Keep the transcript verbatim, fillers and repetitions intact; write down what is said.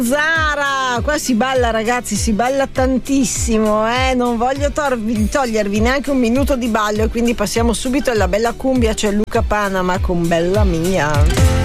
Zara, qua si balla ragazzi, si balla tantissimo, eh? Non voglio torvi, togliervi neanche un minuto di ballo e quindi passiamo subito alla bella cumbia, c'è Luca Panama con Bella Mia.